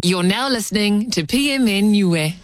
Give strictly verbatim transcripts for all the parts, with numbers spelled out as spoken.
You're now listening to P M N Niue.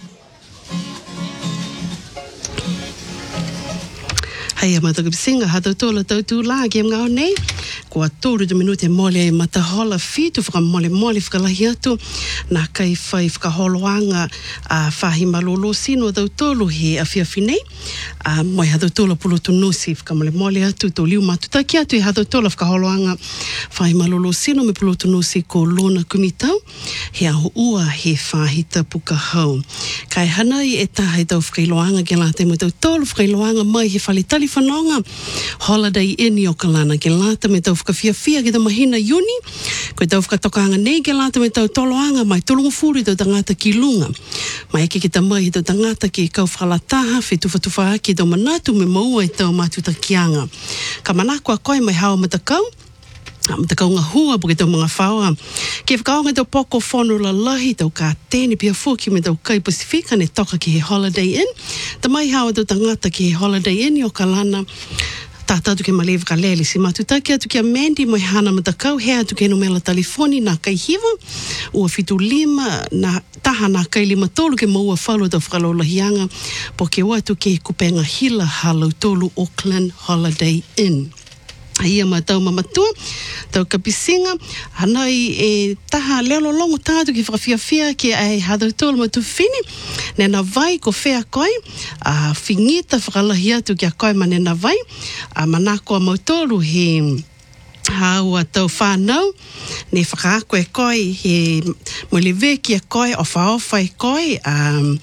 Hei mata ka singa hata tola tau tu la ke ngau nei ko tolu de minute mole mata hola fitu fra mole mole fra la hiatu na kai fai fra holoanga a fahi malolo sino tau tolu he a fia fine a moi hata tola pulu tu nusi fra mole mole atu to liu matu ta kia tu hata tola fra holoanga fahi malolo sino me pulu tu nusi ko lona kumitau he a ua he fahi ta puka hau kai hana i eta he tau fra loanga ke la te mo tau tolu fra loanga mai he fali tali whanonga holiday inn o kalana ke lata me tau whakawhia fia ki ta mahina yuni koe tau whakatokanga nei ke lata me tau toloanga mai tolungu furi tau tangata ki lunga mai eke ki ta mai tau tangata ki kau whalataha whi tufa tufa aki tau manatu me maua i tau matuta kianga ka manako a koe mai hawa matakau Mata kau ngā hua po ke tau mga whaoa. Ke whakaonga tau poko whono la lahi tau ka tēne pia fuki me tau kai Pasifika ne toka ki he Holiday Inn. Ta mai hawa tau tangata ki he Holiday Inn o kalana. Tātatu ke malewa ka lele si matutaki atu ki a Mandy moi hana mata kau hea atu ke numela telefoni na kai hiva. Ua fitu lima na taha na kai lima tolu ke maua whalu tau whakalola hianga. Po ke watu ke kupenga hila halau tolu Auckland Holiday Inn. Ia ma tau mamatua, tau kapisinga, hanai e taha lelo longo tātu ki whakawhiawhia ki ai hadau tolu matu whini, nena vai ko whea koe, a whingita whakalahi atu ki a koe ma nena vai, a manako a mautolu he haua tau whanau, ne whakaako e koe he molewe ki a koe o whaofa e koe, um,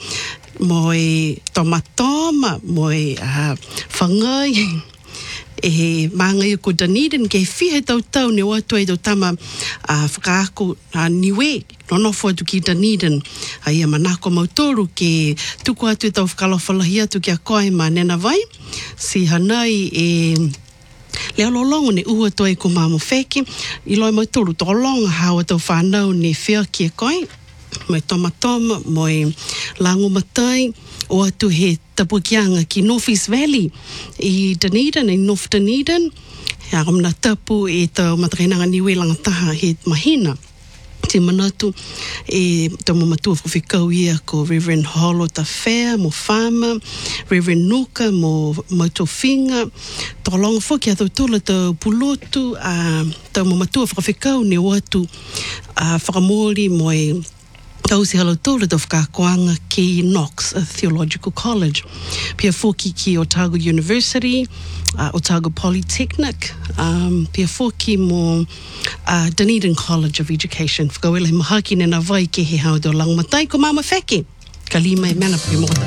moi tomatoma, moi uh, whangai, e he māngai ko Dunedin ke whihe tau tau ne watu e tau tama a uh, whakaako a uh, niwe nonofo atu ki Dunedin a ia manako mautoru ke tuku atu e tau whakalawhalahi atu ki a koe ma nena vai si hanai e leo lolongo ne ua toi ko mamo wheki i loi mautoru tō longa hawa tau whanau ne whia ki a koe mai tomatoma, moi lango matai, o atu he tapukianga ki North East Valley i Dunedin, i North Dunedin, he aram na tapu e tau matakainanga niwe langataha he mahina. Te manatu e tau mamatua whawhikau ia ko Reverend Holo Tawhea mo Whama, Reverend Nuka mo Mautofinga, tō longa whoki a tau tula tau pulotu, a tau mamatua whawhikau ne o atu a whakamori mo e tau si halo tōra tau whakakoanga ki Knox, a Theological College. Pia whoki ki Otago University, uh, Otago Polytechnic, um, pia whoki mo uh, Dunedin College of Education. Whakawela he mahaki nena vai ke he hao tō langmatai ko mama wheke. Ka lima e mana pake mota.